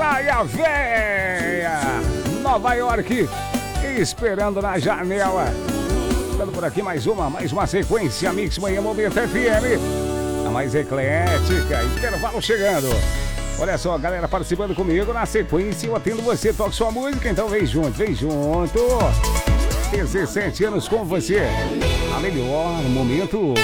Praia Véia, Nova York, esperando na janela. Ficando por aqui mais uma sequência Mix Manhã Momento FM, a mais eclética. Intervalo chegando. Olha só, galera participando comigo. Na sequência eu atendo você, toque sua música, então vem junto, vem junto. 17 anos com você, a melhor momento.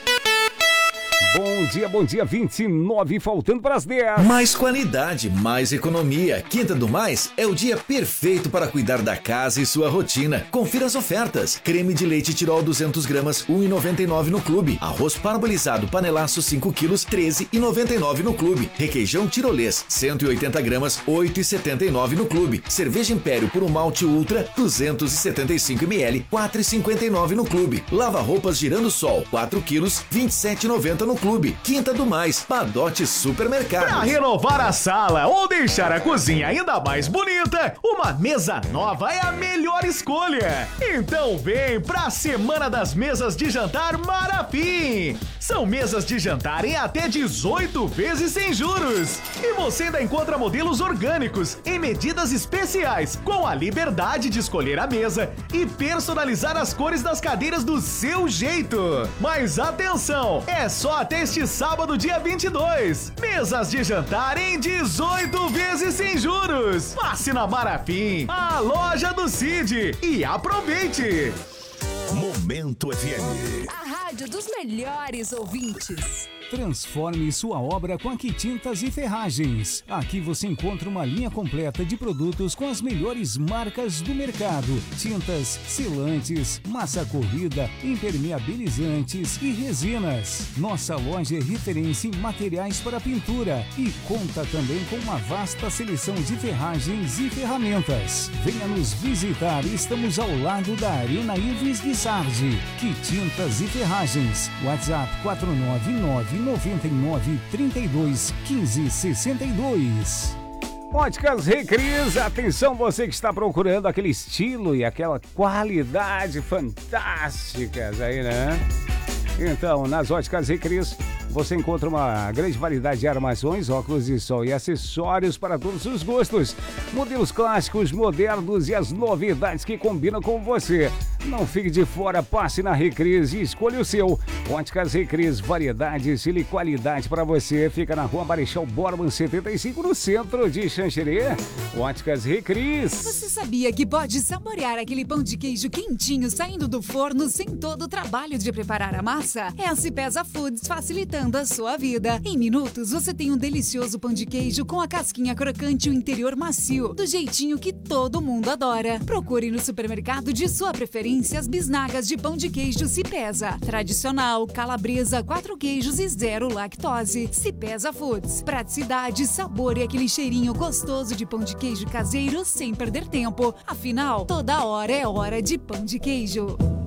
Bom dia, 29, faltando para as 10. Mais qualidade, mais economia. Quinta do Mais é o dia perfeito para cuidar da casa e sua rotina. Confira as ofertas. Creme de leite Tirol 200 gramas, R$ 1,99 no clube. Arroz parbolizado panelaço 5 quilos, R$ 13,99 no clube. Requeijão tirolês, 180 gramas, R$ 8,79 no clube. Cerveja Império por um malte ultra, 275 ml, R$ 4,59 no clube. Lava roupas Girando Sol, 4 quilos, R$ 27,90 no clube. Quinta do Mais, Padote Supermercado. Para renovar a sala ou deixar a cozinha ainda mais bonita, uma mesa nova é a melhor escolha. Então vem pra Semana das Mesas de Jantar Marafim. São mesas de jantar em até 18 vezes sem juros. E você ainda encontra modelos orgânicos em medidas especiais, com a liberdade de escolher a mesa e personalizar as cores das cadeiras do seu jeito. Mas atenção, é só até este sábado, dia 22. Mesas de jantar em 18 vezes sem juros. Passe na Marafim, a loja do Cid, e aproveite. Momento FM. A rádio dos melhores ouvintes. Transforme sua obra com a Quintintas e Ferragens. Aqui você encontra uma linha completa de produtos com as melhores marcas do mercado. Tintas, selantes, massa corrida, impermeabilizantes e resinas. Nossa loja é referência em materiais para pintura e conta também com uma vasta seleção de ferragens e ferramentas. Venha nos visitar, estamos ao lado da Arena Ives de Sardi. Quintintas e Ferragens. WhatsApp 499-9932-1562. Óticas Recris, atenção você que está procurando aquele estilo e aquela qualidade fantásticas aí, né? Então, nas Óticas Recris, você encontra uma grande variedade de armações, óculos de sol e acessórios para todos os gostos. Modelos clássicos, modernos e as novidades que combinam com você. Não fique de fora, passe na Recris e escolha o seu. Óticas Recris, variedade, estilo e qualidade para você. Fica na Rua Marechal Bormann 75, no centro de Xanxerê. Óticas Recris. Você sabia que pode saborear aquele pão de queijo quentinho saindo do forno sem todo o trabalho de preparar a massa? É a Cipesa Foods facilitando a sua vida. Em minutos você tem um delicioso pão de queijo com a casquinha crocante e o interior macio, do jeitinho que todo mundo adora. Procure no supermercado de sua preferência as bisnagas de pão de queijo Cipesa. Tradicional, calabresa, 4 queijos e 0 lactose. Cipesa Foods. Praticidade, sabor e aquele cheirinho gostoso de pão de queijo caseiro sem perder tempo. Afinal, toda hora é hora de pão de queijo.